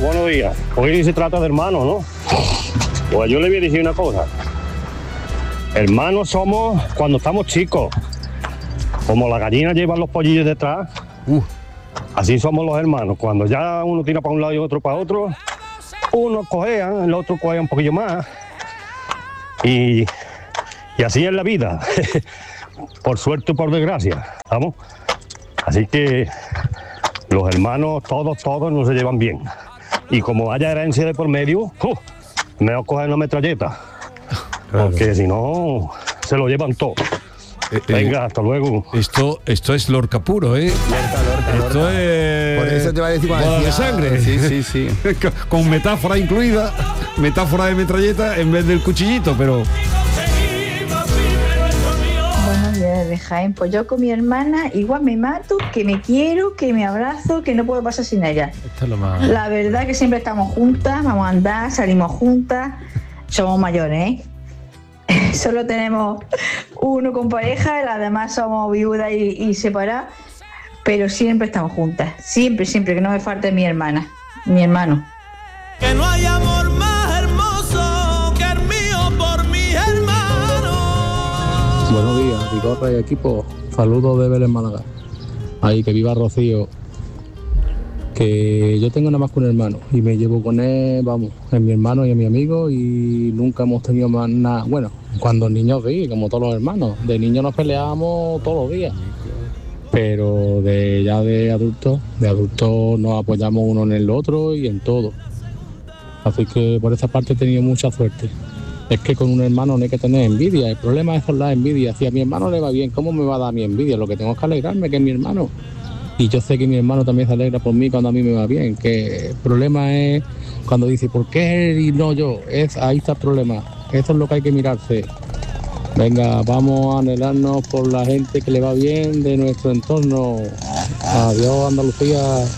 buenos días. Hoy se trata de hermanos, ¿no? Pues yo le voy a decir una cosa. Hermanos somos cuando estamos chicos. Como la gallina lleva los pollillos detrás, así somos los hermanos. Cuando ya uno tira para un lado y otro para otro, uno cojea, el otro cojea un poquillo más. Y así es la vida. Por suerte o por desgracia, ¿vamos? Así que los hermanos, todos no se llevan bien. Y como haya herencia de por medio, mejor coger una metralleta. Claro. Porque si no, se lo llevan todo. Venga, hasta luego. Esto es Lorca puro, ¿eh? Lorca. Esto es... Por eso te va a decir cuando de sangre. Sí. Con metáfora incluida, metáfora de metralleta en vez del cuchillito, pero... Buenos días, de Jaén. Pues yo con mi hermana igual me mato, que me quiero, que me abrazo, que no puedo pasar sin ella. Esto es lo más... La verdad que siempre estamos juntas, vamos a andar, salimos juntas. Somos mayores, ¿eh? Solo tenemos uno con pareja, las demás somos viudas y separadas, pero siempre estamos juntas, siempre, que no me falte mi hermano. Que no hay amor más hermoso que el mío por mis hermanos. Buenos días, Vigorra y equipo, saludos de Vélez, Málaga. Ahí, que viva Rocío. Que yo tengo nada más que un hermano y me llevo con él, vamos, es mi hermano y es mi amigo y nunca hemos tenido más nada. Bueno, cuando niños sí, como todos los hermanos, de niños nos peleábamos todos los días, pero de adultos nos apoyamos uno en el otro y en todo. Así que por esa parte he tenido mucha suerte. Es que con un hermano no hay que tener envidia, el problema es con la envidia. Si a mi hermano le va bien, ¿cómo me va a dar mi envidia? Lo que tengo es que alegrarme, que es mi hermano. Y yo sé que mi hermano también se alegra por mí cuando a mí me va bien, que el problema es cuando dice, ¿por qué él y no yo? Ahí está el problema, eso es lo que hay que mirarse. Venga, vamos a anhelarnos por la gente que le va bien de nuestro entorno. Adiós, Andalucía.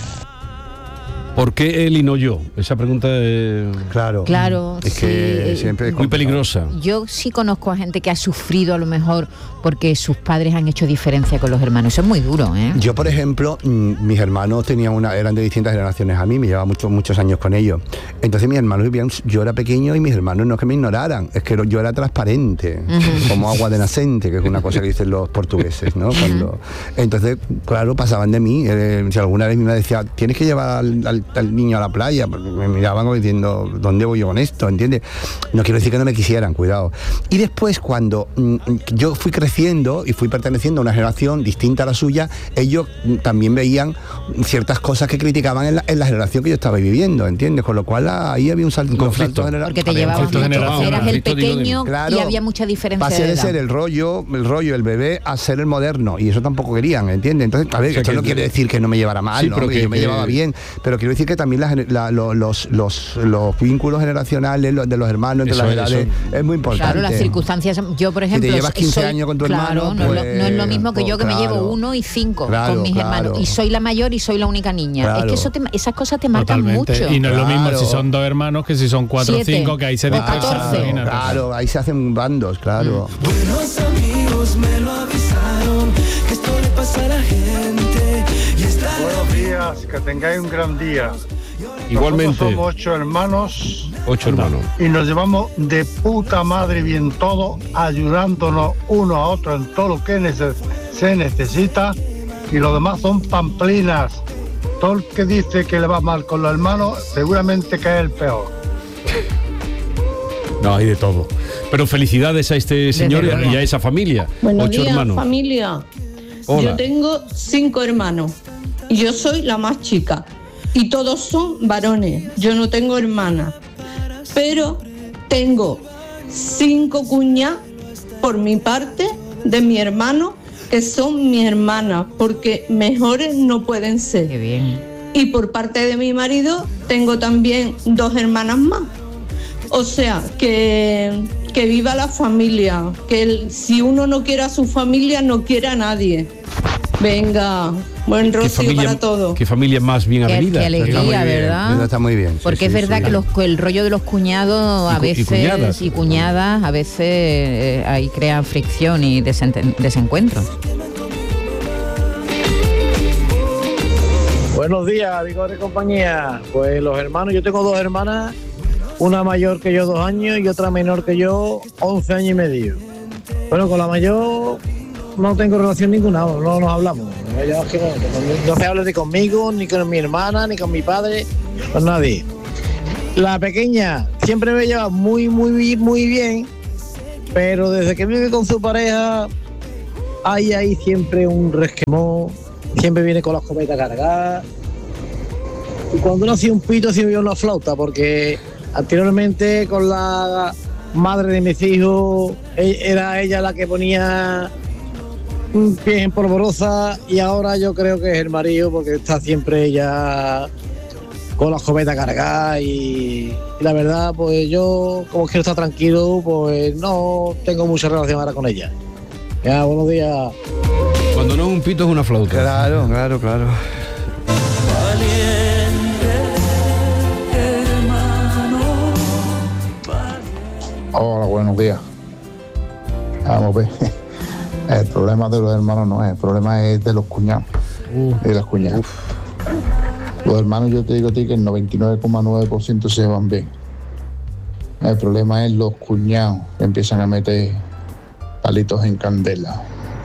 ¿Por qué él y no yo? Esa pregunta es... Claro, es que siempre es muy peligrosa. Yo sí conozco a gente que ha sufrido a lo mejor porque sus padres han hecho diferencia con los hermanos. Eso es muy duro, ¿eh? Yo, por ejemplo, mis hermanos eran de distintas generaciones a mí, me llevaba muchos años con ellos. Entonces mis hermanos vivían, yo era pequeño y mis hermanos no es que me ignoraran, es que yo era transparente, como agua de nacente, que es una cosa que dicen los portugueses, ¿no? Entonces, claro, pasaban de mí. Si alguna vez me decía, tienes que llevar al niño a la playa, porque me miraban como diciendo, ¿dónde voy yo con esto? ¿Entiendes? No quiero decir que no me quisieran, cuidado. Y después, cuando yo fui creciendo y fui perteneciendo a una generación distinta a la suya, ellos también veían ciertas cosas que criticaban en la generación que yo estaba viviendo, ¿entiendes? Con lo cual ahí había un conflicto general. Porque te llevabas mucho, eras el pequeño, claro, y había mucha diferencia. Pasé de ser el rollo, el bebé, a ser el moderno, y eso tampoco querían, ¿entiendes? Entonces, a ver, o sea, esto no quiere decir que no me llevara mal, sí, ¿no? Que yo me llevaba bien, pero quiero decir que también los vínculos generacionales de los hermanos entre las edades es muy importante. Claro, las circunstancias. Yo, por ejemplo, si te llevas 15 años con tu hermano, no es lo mismo que yo, que me llevo 1 y 5 con mis hermanos, y soy la mayor y soy la única niña. Es que esas cosas te marcan mucho. Y no es lo mismo si son 2 hermanos que si son 4 o 5, que ahí se dispersan. Claro, ahí se hacen bandos, claro. Buenos amigos me lo avisaron, que esto le pasa a la gente. Buenos días, que tengáis un gran día. Igualmente. Nosotros somos 8 hermanos. 8 hermanos. Y nos llevamos de puta madre bien todo, ayudándonos uno a otro en todo lo que se necesita. Y los demás son pamplinas. Todo el que dice que le va mal con los hermanos, seguramente que es el peor. No, hay de todo. Pero felicidades a este señor y a esa familia. Buenos 8 días, hermanos. Familia. Hola. Yo tengo 5 hermanos y yo soy la más chica y todos son varones. Yo no tengo hermanas, pero tengo 5 cuñas por mi parte de mi hermano que son mis hermanas, porque mejores no pueden ser. Qué bien. Y por parte de mi marido tengo también 2 hermanas más. O sea, que viva la familia, que si uno no quiere a su familia, no quiere a nadie. Venga, buen rocío para todos. Qué familia más bien avenida. Qué alegría, ¿verdad? Está muy bien. Porque sí, es verdad que el rollo de los cuñados a veces y cuñadas a veces ahí crean fricción y desencuentro. Buenos días, Vigor y compañía. Pues los hermanos, yo tengo 2 hermanas, una mayor que yo 2 años y otra menor que yo 11 años y medio. Bueno, con la mayor no tengo relación ninguna, no nos hablamos. Ella es que no se habla ni conmigo, ni con mi hermana, ni con mi padre, con nadie. La pequeña siempre me lleva muy bien, pero desde que vive con su pareja hay ahí siempre un resquemón, siempre viene con la escopeta cargada. Y cuando uno hacía un pito, siempre había una flauta, porque anteriormente con la madre de mis hijos era ella la que ponía un pie en polvorosa, y ahora yo creo que es el marido, porque está siempre ella con la escopeta cargada, y la verdad, pues yo, como quiero estar tranquilo, pues no tengo mucha relación ahora con ella. Ya, buenos días. Cuando no es un pito es una flauta. Claro. Hola, buenos días. Vamos a ver. El problema de los hermanos no es, el problema es de los cuñados y las cuñadas. Los hermanos, yo te digo a ti que el 99,9% se van bien. El problema es los cuñados que empiezan a meter palitos en candela.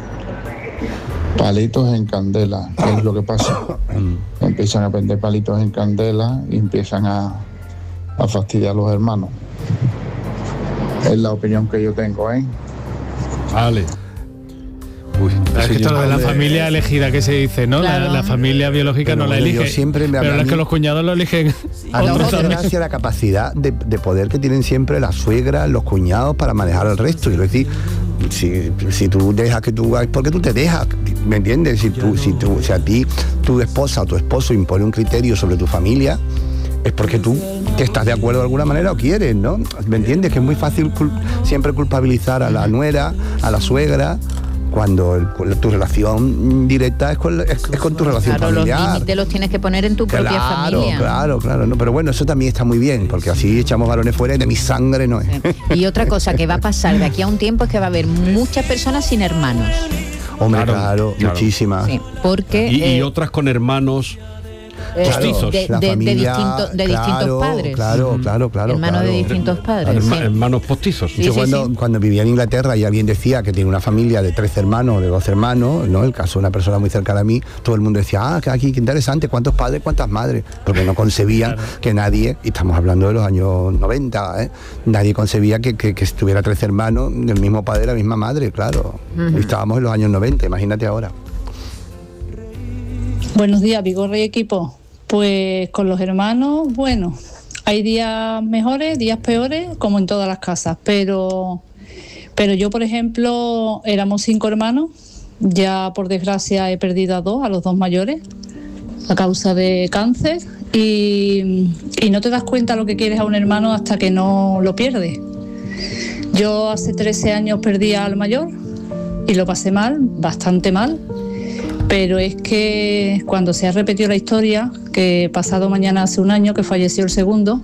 Palitos en candela, ¿qué es lo que pasa? Empiezan a prender palitos en candela y empiezan a fastidiar a los hermanos. Es la opinión que yo tengo, ¿eh? Vale. Uy, es que esto de la familia elegida que se dice, ¿no? Claro. La familia biológica pero no la elige. Pero es que los cuñados lo eligen. A la gracia la capacidad de poder que tienen siempre las suegras, los cuñados para manejar el resto. Y es decir, si tú dejas que tú hagas, porque tú te dejas, ¿me entiendes? Si a ti tu esposa o tu esposo impone un criterio sobre tu familia, es porque tú que estás de acuerdo de alguna manera o quieres, ¿no? ¿Me entiendes? Que es muy fácil siempre culpabilizar a la nuera, a la suegra, cuando tu relación directa es con tu relación familiar. Los límites los tienes que poner en tu propia familia. Claro. No, pero bueno, eso también está muy bien, porque así echamos balones fuera y de mi sangre no es. Y otra cosa que va a pasar de aquí a un tiempo es que va a haber muchas personas sin hermanos. Hombre, claro. Muchísimas. Sí, porque... Y otras con hermanos... postizos. De distintos padres. Claro. Hermanos de distintos padres. Hermanos postizos. Yo cuando vivía en Inglaterra y alguien decía que tiene una familia de 13 hermanos, de 12 hermanos, ¿no? El caso de una persona muy cercana a mí, todo el mundo decía, qué interesante, cuántos padres, cuántas madres, porque no concebían que nadie, y estamos hablando de los años 90, nadie concebía que estuviera 13 hermanos del mismo padre, la misma madre, claro. Uh-huh. Y estábamos en los años 90, imagínate ahora. Buenos días, Vigorra y equipo. Pues con los hermanos, bueno, hay días mejores, días peores, como en todas las casas, pero yo, por ejemplo, éramos 5 hermanos, ya por desgracia he perdido a los 2 mayores, a causa de cáncer, y no te das cuenta lo que quieres a un hermano hasta que no lo pierdes. Yo hace 13 años perdí al mayor y lo pasé mal, bastante mal. Pero es que cuando se ha repetido la historia, que pasado mañana hace un año que falleció el segundo,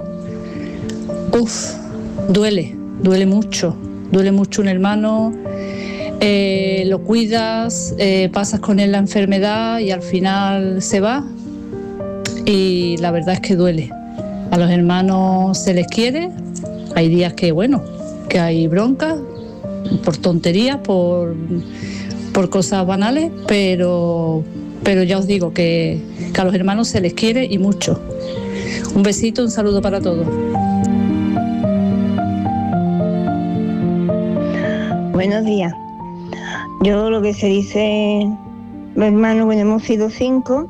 duele mucho un hermano, lo cuidas, pasas con él la enfermedad y al final se va, y la verdad es que duele. A los hermanos se les quiere, hay días que hay bronca, por tonterías, por cosas banales, pero ya os digo que a los hermanos se les quiere y mucho. Un besito, un saludo para todos. Buenos días. Yo lo que se dice, los hermanos, hemos sido 5.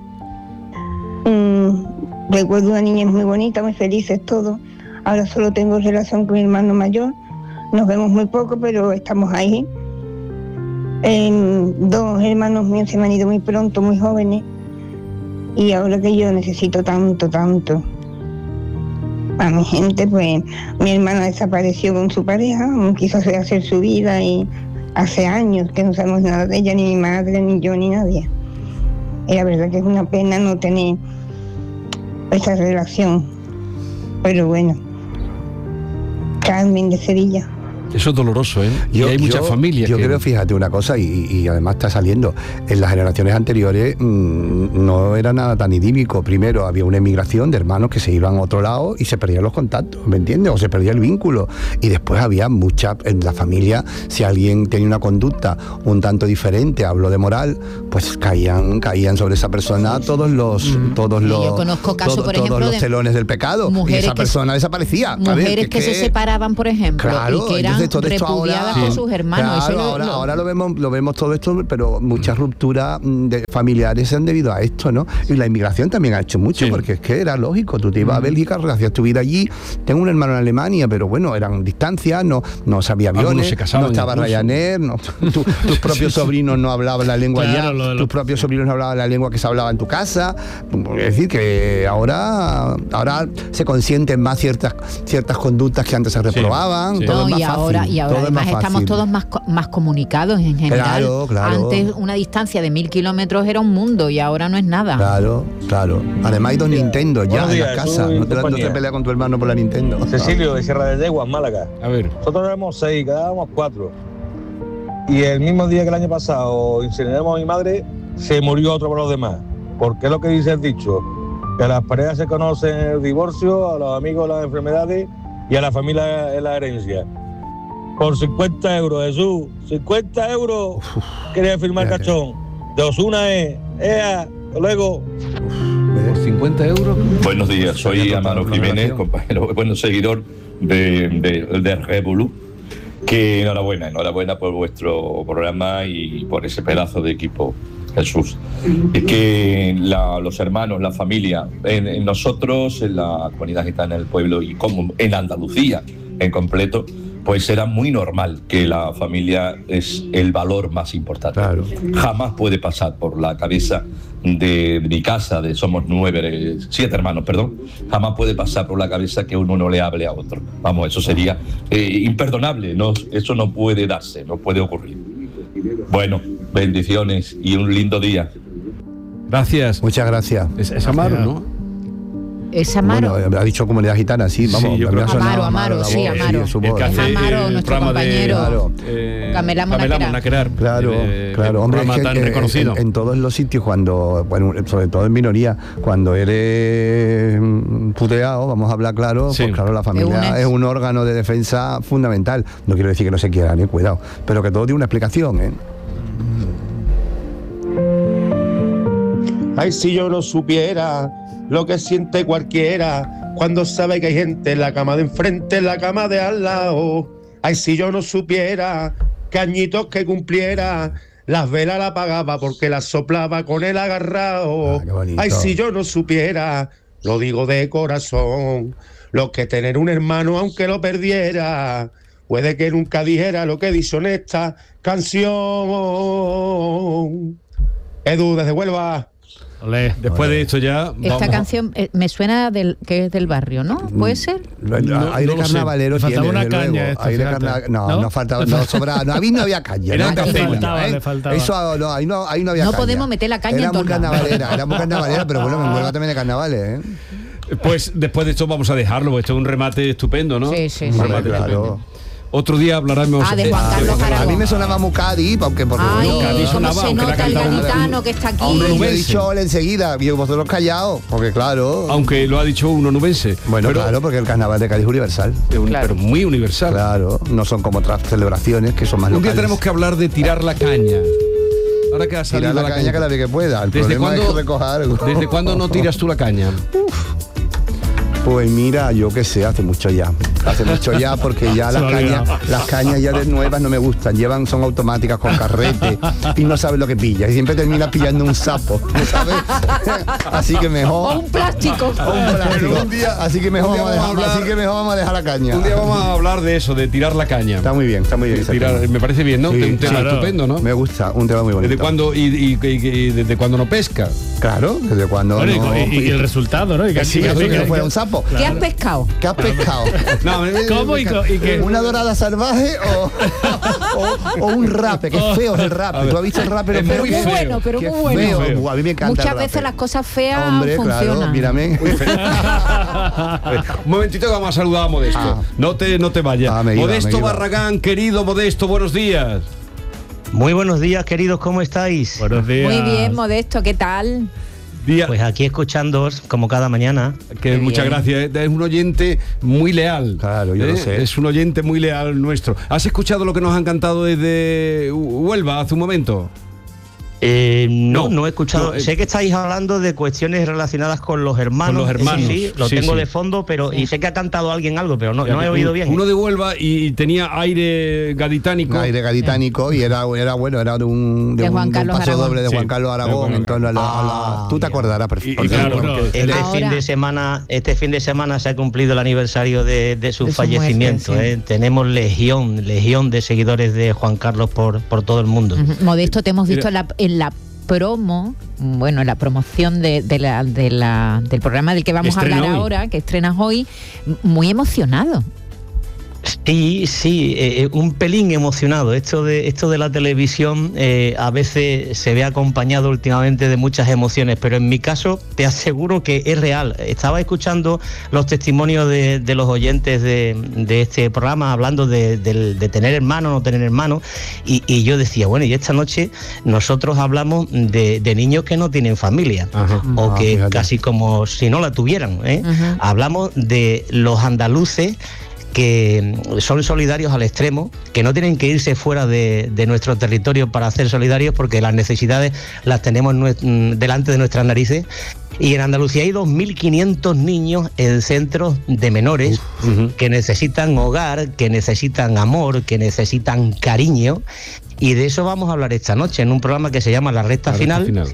Recuerdo una niña muy bonita, muy felices todos. Ahora solo tengo relación con mi hermano mayor. Nos vemos muy poco, pero estamos ahí. 2 hermanos míos se me han ido muy pronto, muy jóvenes, y ahora que yo necesito tanto a mi gente, pues mi hermana desapareció con su pareja, quiso hacer su vida, y hace años que no sabemos nada de ella, ni mi madre, ni yo, ni nadie. Y la verdad que es una pena no tener esa relación, pero bueno. Carmen de Sevilla. Eso es doloroso, ¿eh? Y hay muchas familias. Yo creo, fíjate una cosa, y además está saliendo, en las generaciones anteriores no era nada tan idílico. Primero había una emigración de hermanos que se iban a otro lado y se perdían los contactos, ¿me entiendes? O se perdía el vínculo. Y después había en la familia, si alguien tenía una conducta un tanto diferente, hablo de moral, pues caían sobre esa persona todos los yo conozco casos, por ejemplo, los telones del pecado, y esa persona desaparecía. Mujeres que se separaban, por ejemplo, y que eran repudiadas por sus hermanos. Claro, ahora lo vemos todo esto, pero muchas rupturas familiares se han debido a esto, ¿no? Y la inmigración también ha hecho mucho, porque es que era lógico, tú te ibas a Bélgica, hacías tu vida allí. Tengo un hermano en Alemania, pero bueno, eran distancias, no sabía aviones, no estaba Ryanair, tus propios sobrinos no hablaban la lengua tus propios sobrinos no hablaban la lengua que se hablaba en tu casa. Es decir, que ahora se consienten más ciertas conductas que antes se reprobaban. Todo es más fácil. Y ahora además estamos todos más comunicados en general. Claro. Antes una distancia de 1000 kilómetros era un mundo y ahora no es nada. Claro. Además hay 2 Nintendo ya en la casa. No te peleas con tu hermano por la Nintendo. Cecilio, de Sierra de Yeguas, Málaga. A ver. Nosotros éramos 6, quedábamos 4. Y el mismo día que el año pasado incineramos a mi madre, se murió otro por los demás. Porque es lo que dice el dicho, que las parejas se conocen en el divorcio, a los amigos las enfermedades y a la familia en la herencia. Por 50 euros, Jesús, 50 euros, quería firmar cachón. De Osuna hasta luego. 50 euros. Buenos días, soy Amaro Jiménez, compañero, seguidor de Revolú. Que enhorabuena por vuestro programa y por ese pedazo de equipo, Jesús. Es que los hermanos, la familia, en nosotros, en la comunidad gitana del pueblo y como en Andalucía en completo, pues era muy normal que la familia es el valor más importante. Claro. Jamás puede pasar por la cabeza de mi casa, somos 7 hermanos, jamás puede pasar por la cabeza que uno no le hable a otro. Vamos, eso sería imperdonable, eso no puede darse, no puede ocurrir. Bueno, bendiciones y un lindo día. Gracias. Muchas gracias. Es Amaro, ¿no? Es Amaro. Bueno, ha dicho comunidad gitana, sí, vamos. Sí, Amaro. Es Amaro, nuestro compañero. Camelamo Naquerar. Claro. Hombre, es que tan reconocido. En todos los sitios, sobre todo en minoría, cuando eres puteado, vamos a hablar claro, pues claro, la familia es un órgano de defensa fundamental. No quiero decir que no se quieran, cuidado, pero que todo tiene una explicación, Ay, si yo no supiera lo que siente cualquiera cuando sabe que hay gente en la cama de enfrente, en la cama de al lado. Ay, si yo no supiera que añitos que cumpliera, las velas la apagaba porque las soplaba con el agarrado. Ay, si yo no supiera, lo digo de corazón, lo que tener un hermano aunque lo perdiera. Puede que nunca dijera lo que dice en esta canción. Edu, desde Huelva. Después de esto ya... Esta canción me suena que es del barrio, ¿no? ¿Puede ser? Aire carnavalero tiene, faltaba una caña. No faltaba, no sobraba, no había caña. Le faltaba. Eso no, ahí no había caña. No podemos meter la caña en todo. Era muy carnavalera, pero bueno, en Huelva también de carnavales, Pues después de esto vamos a dejarlo, porque esto es un remate estupendo, ¿no? Sí. Claro. Otro día hablaremos de Juan Carlos Aragón. A mí me sonaba muy Cádiz, porque Cádiz sonaba, se nota el gaditano que está aquí. Yo he dicho enseguida, y vosotros callados, porque claro. Aunque lo ha dicho un onubense. Bueno, claro, porque el carnaval de Cádiz es universal. Pero muy universal. Claro, no son como otras celebraciones que son más locales. Un día tenemos que hablar de tirar la caña. Ahora que ha salido tirar la caña cada vez que pueda. El problema es que recoja algo. ¿Desde cuándo no tiras tú la caña? Pues mira, yo qué sé, hace mucho ya, porque ya las cañas ya de nuevas no me gustan, son automáticas con carrete y no sabes lo que pillas y siempre terminas pillando un sapo, ¿sabes? Así que mejor. O un plástico. Así que mejor vamos a dejar la caña. Un día vamos a hablar de eso, de tirar la caña. Está muy bien. Me parece bien, ¿no? Un tema estupendo, ¿no? Me gusta, un tema muy bonito. ¿Desde cuándo desde cuándo no pesca? Claro, desde cuándo y el resultado, ¿no? Que fuera un sapo. ¿Qué has pescado? ¿Qué has pescado? No, ¿Cómo? ¿Y qué? ¿Una dorada salvaje o un rape? Que es feo el rape. ¿Tú has visto el rape? Pero muy bueno, pero muy bueno. Feo. A mí me encanta. Muchas veces las cosas feas funcionan. Claro, mírame. Un momentito que vamos a saludar a Modesto. No te vayas. Modesto Barragán, querido Modesto, buenos días. Muy buenos días, queridos, ¿cómo estáis? Buenos días. Muy bien, Modesto, ¿qué tal? Pues aquí escuchándoos como cada mañana. Que muchas gracias, es un oyente muy leal. Claro, yo lo sé. Es un oyente muy leal nuestro. ¿Has escuchado lo que nos han cantado desde Huelva hace un momento? No he escuchado. Sé que estáis hablando de cuestiones relacionadas con los hermanos. Con los hermanos. Sí, lo tengo de fondo, pero y sé que ha cantado alguien algo, pero no he oído bien. Uno de Huelva y tenía aire gaditánico. Aire gaditánico y era bueno, era de un paso doble de Juan Carlos Aragón en torno a tú te acordarás perfectamente. Este fin de semana se ha cumplido el aniversario de su fallecimiento. Muerte, sí. Tenemos legión de seguidores de Juan Carlos por todo el mundo. Modesto, te hemos visto en la promo, bueno, en la promoción del programa del que vamos a hablar ahora, que estrenas hoy, muy emocionado. Sí, un pelín emocionado. Esto de la televisión a veces se ve acompañado últimamente de muchas emociones, pero en mi caso te aseguro que es real. Estaba escuchando los testimonios de los oyentes de este programa hablando de tener hermanos, no tener hermanos, y yo decía, bueno, y esta noche nosotros hablamos de niños que no tienen familia, o que fíjate, casi como si no la tuvieran, ¿eh? Hablamos de los andaluces que son solidarios al extremo, que no tienen que irse fuera de nuestro territorio para ser solidarios, porque las necesidades las tenemos delante de nuestras narices. Y en Andalucía hay 2.500 niños en centros de menores que necesitan hogar, que necesitan amor, que necesitan cariño. Y de eso vamos a hablar esta noche en un programa que se llama La Recta Final.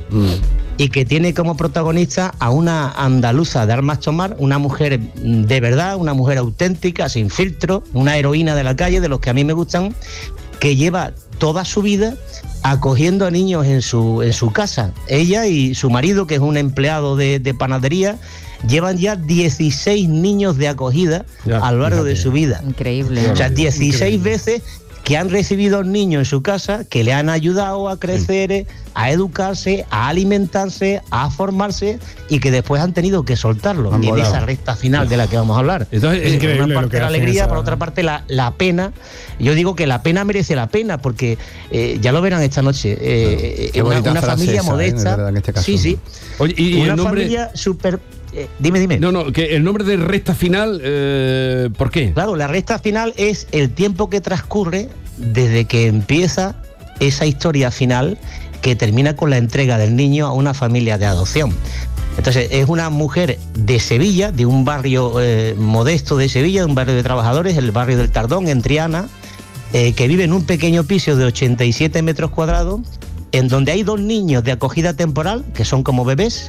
Y que tiene como protagonista a una andaluza de armas tomar, una mujer de verdad, una mujer auténtica, sin filtro, una heroína de la calle, de los que a mí me gustan, que lleva toda su vida acogiendo a niños en su casa. Ella y su marido, que es un empleado de panadería, llevan ya 16 niños de acogida a lo largo de su vida. Increíble. O sea, 16 veces que han recibido niños en su casa, que le han ayudado a crecer, a educarse, a alimentarse, a formarse, y que después han tenido que soltarlo en esa recta final de la que vamos a hablar. Entonces, es increíble. Por una parte la alegría, por otra parte la pena. Yo digo que la pena merece la pena, porque ya lo verán esta noche. Una familia modesta. En este caso. Sí. Oye, y una el nombre... familia súper... Dime. No, que el nombre de recta final, ¿por qué? Claro, la recta final es el tiempo que transcurre desde que empieza esa historia final que termina con la entrega del niño a una familia de adopción. Entonces, es una mujer de Sevilla, de un barrio modesto de Sevilla, de un barrio de trabajadores, el barrio del Tardón, en Triana, que vive en un pequeño piso de 87 metros cuadrados, en donde hay 2 niños de acogida temporal, que son como bebés,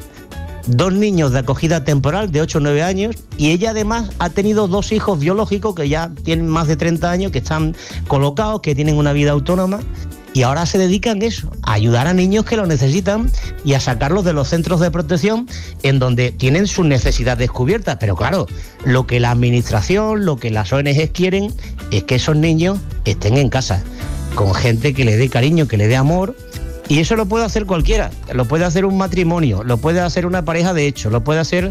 2 niños de acogida temporal de 8 o 9 años, y ella además ha tenido 2 hijos biológicos que ya tienen más de 30 años, que están colocados, que tienen una vida autónoma, y ahora se dedican a eso, a ayudar a niños que lo necesitan y a sacarlos de los centros de protección en donde tienen sus necesidades cubiertas. Pero claro, lo que la administración, lo que las ONGs quieren es que esos niños estén en casa, con gente que le dé cariño, que le dé amor. Y eso lo puede hacer cualquiera, lo puede hacer un matrimonio, lo puede hacer una pareja de hecho, lo puede hacer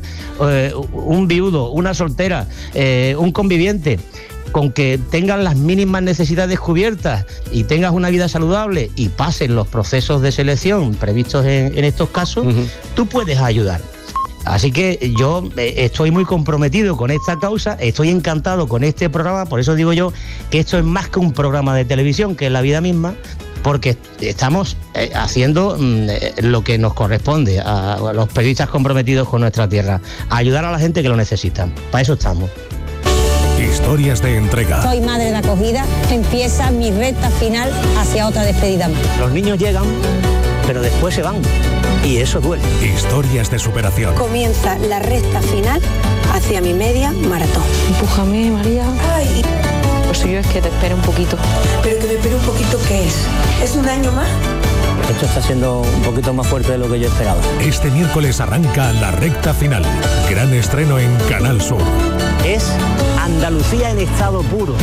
un viudo, una soltera, un conviviente. Con que tengan las mínimas necesidades cubiertas y tengas una vida saludable y pasen los procesos de selección previstos en estos casos, tú puedes ayudar. Así que yo estoy muy comprometido con esta causa, estoy encantado con este programa, por eso digo yo que esto es más que un programa de televisión, que es la vida misma, porque estamos haciendo lo que nos corresponde a los periodistas comprometidos con nuestra tierra, a ayudar a la gente que lo necesita. Para eso estamos. Historias de entrega. Soy madre de acogida, empieza mi recta final hacia otra despedida más. Los niños llegan, pero después se van, y eso duele. Historias de superación. Comienza la recta final hacia mi media maratón. Empújame, María. Ay. Lo suyo es que te espere un poquito. ¿Pero que me espere un poquito qué es? ¿Es un año más? Esto está siendo un poquito más fuerte de lo que yo esperaba. Este miércoles arranca la recta final. Gran estreno en Canal Sur. Es Andalucía en estado puro.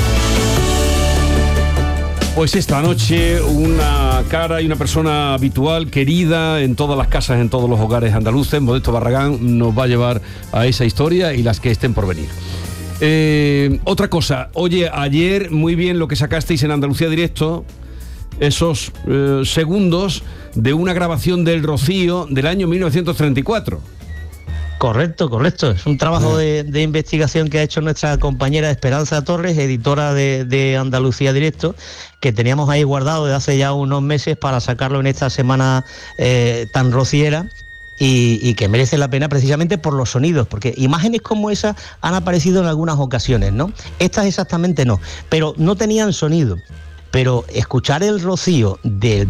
Pues esta noche una cara y una persona habitual, querida en todas las casas, en todos los hogares andaluces, Modesto Barragán, nos va a llevar a esa historia y las que estén por venir. Otra cosa, oye, ayer muy bien lo que sacasteis en Andalucía Directo, esos segundos de una grabación del Rocío del año 1934. Correcto. Es un trabajo de investigación que ha hecho nuestra compañera Esperanza Torres, editora de Andalucía Directo, que teníamos ahí guardado desde hace ya unos meses para sacarlo en esta semana tan rociera. Y que merece la pena precisamente por los sonidos, porque imágenes como esa han aparecido en algunas ocasiones, ¿no? Estas exactamente no, pero no tenían sonido. Pero escuchar el Rocío de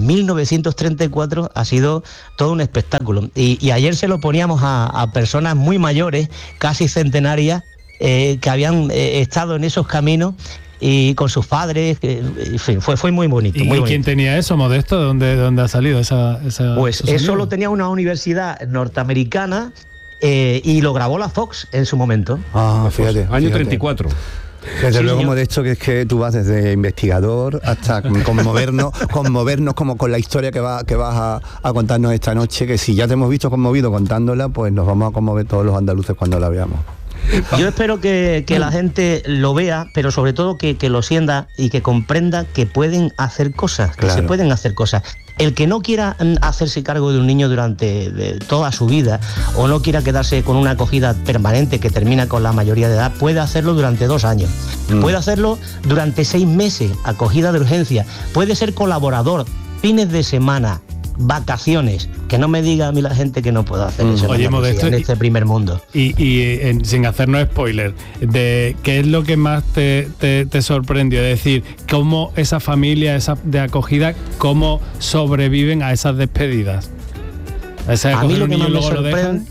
1934 ha sido todo un espectáculo. Y ayer se lo poníamos a personas muy mayores, casi centenarias, que habían estado en esos caminos y con sus padres, en fin, fue muy bonito. ¿Y quién tenía eso, Modesto? ¿De dónde ha salido esa Pues eso lo tenía una universidad norteamericana y lo grabó la Fox en su momento. Fíjate. Año 34. Desde luego, Modesto, que es que tú vas desde investigador hasta conmovernos como con la historia que vas a contarnos esta noche, que si ya te hemos visto conmovido contándola, pues nos vamos a conmover todos los andaluces cuando la veamos. Yo espero que la gente lo vea, pero sobre todo que lo sienta y que comprenda que pueden hacer cosas, que se pueden hacer cosas. El que no quiera hacerse cargo de un niño durante toda su vida o no quiera quedarse con una acogida permanente que termina con la mayoría de edad, puede hacerlo durante 2 años. Puede hacerlo durante 6 meses, acogida de urgencia. Puede ser colaborador, fines de semana, vacaciones. Que no me diga a mí la gente que no puedo hacer eso. Oye, Modesto, en este primer mundo. Y sin hacernos spoiler, de ¿qué es lo que más te sorprendió? Es decir, cómo esa familia de acogida, cómo sobreviven a esas despedidas. A mí lo que más me sorprende,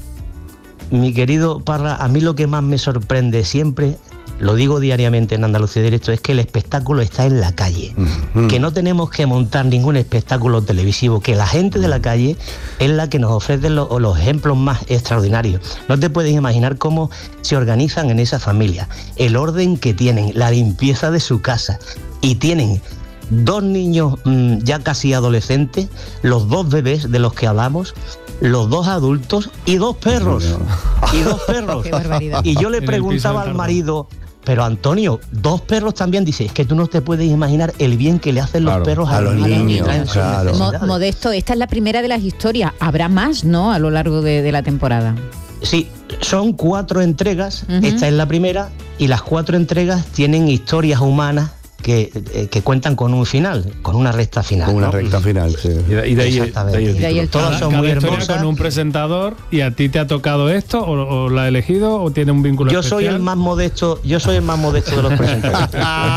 mi querido Parra, a mí lo que más me sorprende siempre, lo digo diariamente en Andalucía Directo, es que el espectáculo está en la calle, que no tenemos que montar ningún espectáculo televisivo, que la gente de la calle es la que nos ofrece los ejemplos más extraordinarios. No te puedes imaginar cómo se organizan en esa familia, el orden que tienen, la limpieza de su casa, y tienen 2 niños ya casi adolescentes, los 2 bebés de los que hablamos, los 2 adultos y 2 perros. Y 2 perros. Qué barbaridad. Y yo le preguntaba al marido, pero Antonio, 2 perros también, dice, es que tú no te puedes imaginar el bien que le hacen los perros a los niños. Modesto, esta es la primera de las historias. Habrá más, ¿no?, a lo largo de la temporada. Sí, son 4 entregas, esta es la primera, y las 4 entregas tienen historias humanas que cuentan con un final, con una recta final. Con una recta final, sí. Y de ahí todas son muy hermosas. Con un presentador, ¿y a ti te ha tocado esto o la has elegido o tiene un vínculo especial? Yo soy el más modesto de los presentadores.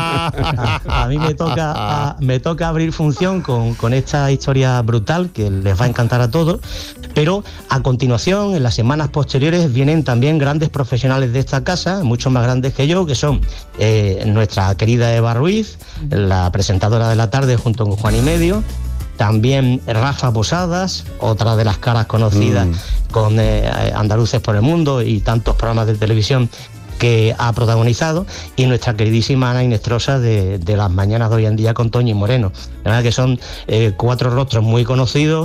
A mí me toca abrir función con esta historia brutal que les va a encantar a todos, pero a continuación, en las semanas posteriores, vienen también grandes profesionales de esta casa, mucho más grandes que yo, que son nuestra querida Eva Ruiz, la presentadora de la tarde junto con Juan y Medio, también Rafa Posadas, otra de las caras conocidas con Andaluces por el Mundo y tantos programas de televisión que ha protagonizado, y nuestra queridísima Ana Inestrosa de las mañanas de hoy en día con Toñi y Moreno. La verdad que son 4 rostros muy conocidos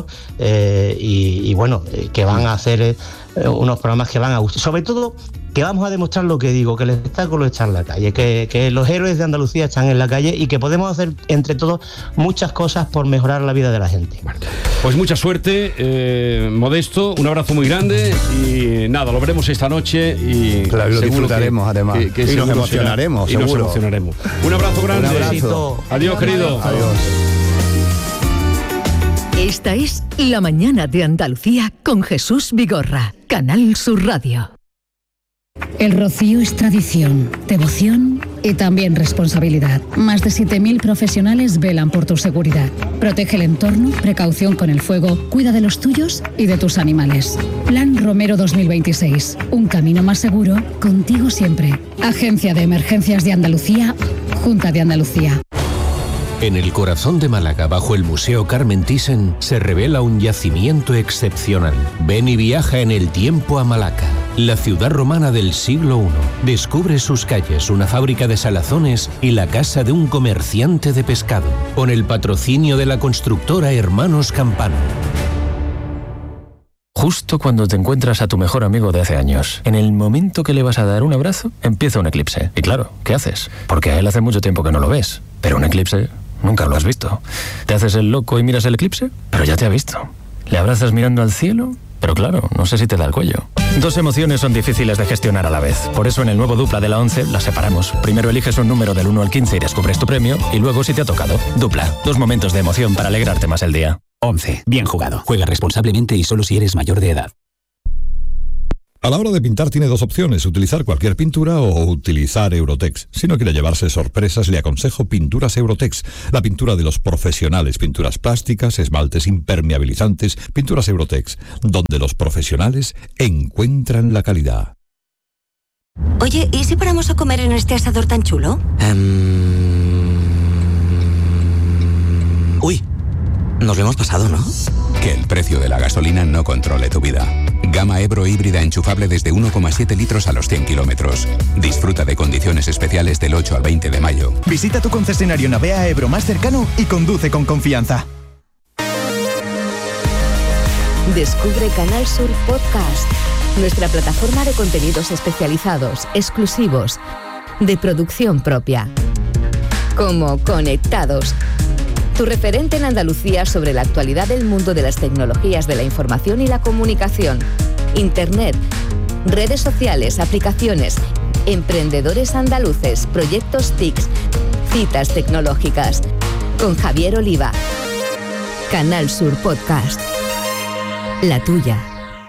y bueno, que van a hacer unos programas que van a gustar. Sobre todo, que vamos a demostrar lo que digo, que el espectáculo está en la calle, que los héroes de Andalucía están en la calle y que podemos hacer entre todos muchas cosas por mejorar la vida de la gente. Pues mucha suerte, Modesto, un abrazo muy grande y nada, lo veremos esta noche y claro, lo disfrutaremos además y nos emocionaremos, seguro. Nos emocionaremos. Un abrazo grande. Un abrazo. Adiós, querido. Adiós. Esta es La Mañana de Andalucía con Jesús Vigorra, Canal Sur Radio. El Rocío es tradición, devoción y también responsabilidad. Más de 7.000 profesionales velan por tu seguridad. Protege el entorno, precaución con el fuego, cuida de los tuyos y de tus animales. Plan Romero 2026. Un camino más seguro, contigo siempre. Agencia de Emergencias de Andalucía, Junta de Andalucía. En el corazón de Málaga, bajo el Museo Carmen Thyssen, se revela un yacimiento excepcional. Ven y viaja en el tiempo a Malaca, la ciudad romana del siglo I. Descubre sus calles, una fábrica de salazones y la casa de un comerciante de pescado, con el patrocinio de la constructora Hermanos Campano. Justo cuando te encuentras a tu mejor amigo de hace años, en el momento que le vas a dar un abrazo, empieza un eclipse. Y claro, ¿qué haces? Porque a él hace mucho tiempo que no lo ves. Pero un eclipse nunca lo has visto. ¿Te haces el loco y miras el eclipse? Pero ya te ha visto. ¿Le abrazas mirando al cielo? Pero claro, no sé si te da el cuello. Dos emociones son difíciles de gestionar a la vez. Por eso en el nuevo Dupla de la 11 las separamos. Primero eliges un número del 1 al 15 y descubres tu premio. Y luego si te ha tocado. Dupla. Dos momentos de emoción para alegrarte más el día. 11. Bien jugado. Juega responsablemente y solo si eres mayor de edad. A la hora de pintar tiene dos opciones, utilizar cualquier pintura o utilizar Eurotex. Si no quiere llevarse sorpresas, le aconsejo Pinturas Eurotex, la pintura de los profesionales, pinturas plásticas, esmaltes impermeabilizantes, Pinturas Eurotex, donde los profesionales encuentran la calidad. Oye, ¿y si paramos a comer en este asador tan chulo? Uy, nos lo hemos pasado, ¿no? Que el precio de la gasolina no controle tu vida. Gama Ebro híbrida enchufable desde 1,7 litros a los 100 kilómetros. Disfruta de condiciones especiales del 8 al 20 de mayo. Visita tu concesionario Navea Ebro más cercano y conduce con confianza. Descubre Canal Sur Podcast, nuestra plataforma de contenidos especializados, exclusivos, de producción propia. Como Conectados, tu referente en Andalucía sobre la actualidad del mundo de las tecnologías de la información y la comunicación, Internet, redes sociales, aplicaciones, emprendedores andaluces, proyectos TICs, citas tecnológicas. Con Javier Oliva. Canal Sur Podcast. La tuya.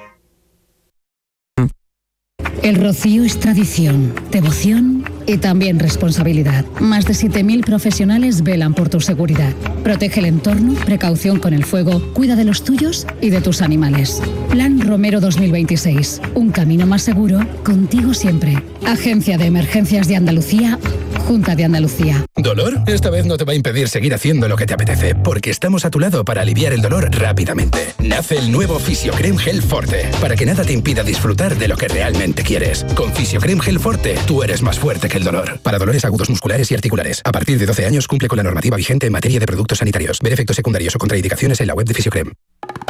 El rocío es tradición, devoción y también responsabilidad. Más de 7.000 profesionales velan por tu seguridad. Protege el entorno, precaución con el fuego, cuida de los tuyos y de tus animales. Plan Romero 2026. Un camino más seguro, contigo siempre. Agencia de Emergencias de Andalucía, Junta de Andalucía. ¿Dolor? Esta vez no te va a impedir seguir haciendo lo que te apetece, porque estamos a tu lado para aliviar el dolor rápidamente. Nace el nuevo Fisiocrem Gel Forte, para que nada te impida disfrutar de lo que realmente quieres. Con Fisiocrem Gel Forte, tú eres más fuerte que el dolor. Para dolores agudos musculares y articulares. A partir de 12 años cumple con la normativa vigente en materia de productos sanitarios. Ver efectos secundarios o contraindicaciones en la web de Fisiocrem.